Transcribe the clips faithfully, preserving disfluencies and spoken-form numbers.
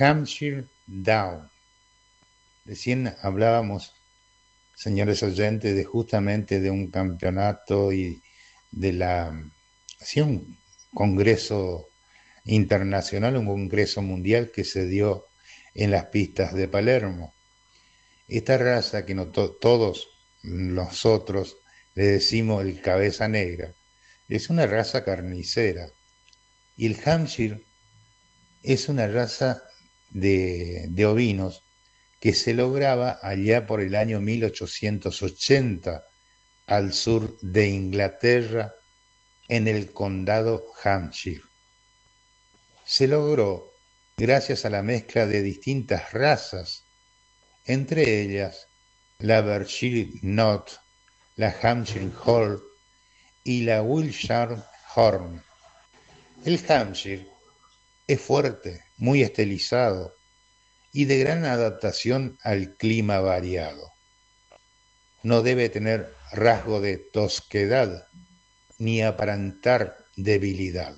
Hampshire Down. Recién hablábamos, señores oyentes, de justamente de un campeonato y de la, sí, un congreso internacional, un congreso mundial que se dio en las pistas de Palermo. Esta raza que no to- todos nosotros le decimos el cabeza negra, es una raza carnicera. Y el Hampshire es una raza de, de ovinos que se lograba allá por el año mil ochocientos ochenta al sur de Inglaterra, en el condado Hampshire. Se logró gracias a la mezcla de distintas razas, entre ellas la Berkshire Knot, la Hampshire Hall y la Wiltshire Horn. El Hampshire es fuerte, muy estilizado y de gran adaptación al clima variado. No debe tener rasgo de tosquedad ni aparentar debilidad.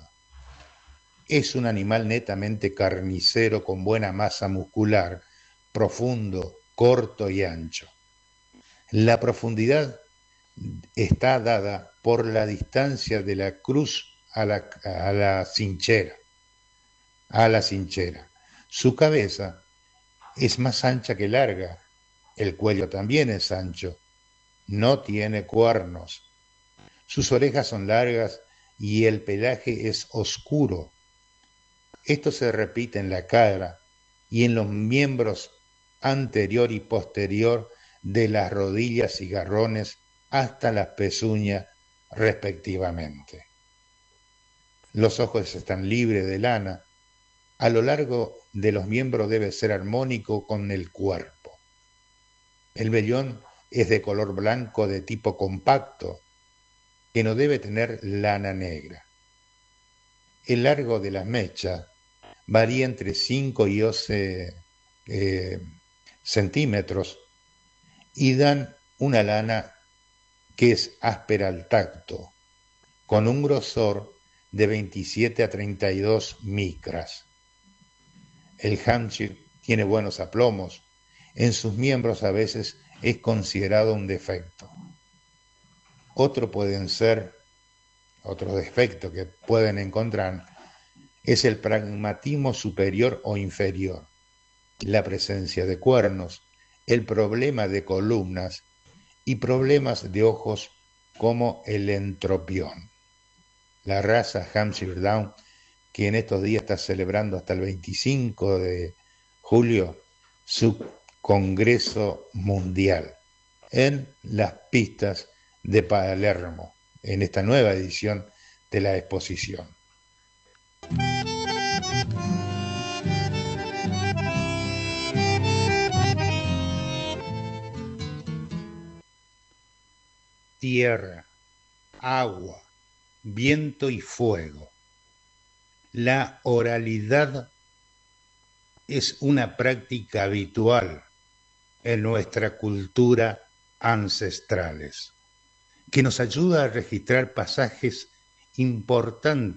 Es un animal netamente carnicero con buena masa muscular, profundo, corto y ancho. La profundidad está dada por la distancia de la cruz a la, a la cinchera. A la cinchera. Su cabeza es más ancha que larga, el cuello también es ancho, no tiene cuernos. Sus orejas son largas y el pelaje es oscuro. Esto se repite en la cara y en los miembros anterior y posterior de las rodillas y garrones hasta las pezuñas respectivamente. Los ojos están libres de lana. A lo largo de los miembros debe ser armónico con el cuerpo. El vellón es de color blanco de tipo compacto, que no debe tener lana negra. El largo de las mechas varía entre cinco y once eh, centímetros y dan una lana que es áspera al tacto, con un grosor de veintisiete a treinta y dos micras. El Hampshire tiene buenos aplomos, en sus miembros a veces es considerado un defecto. Otro pueden ser, otro defecto que pueden encontrar es el pragmatismo superior o inferior, la presencia de cuernos, el problema de columnas y problemas de ojos como el entropión. La raza Hampshire Down, que en estos días está celebrando hasta el veinticinco de julio su Congreso Mundial en las pistas de Palermo, en esta nueva edición de la exposición. Tierra, agua, viento y fuego. La oralidad es una práctica habitual en nuestra cultura ancestrales, que nos ayuda a registrar pasajes importantes